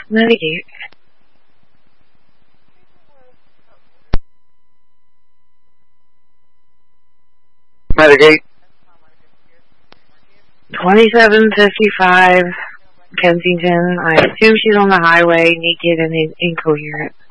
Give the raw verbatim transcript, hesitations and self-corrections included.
Navigate. Navigate. twenty-seven fifty-five, Kensington. I assume she's on the highway, naked and in- incoherent.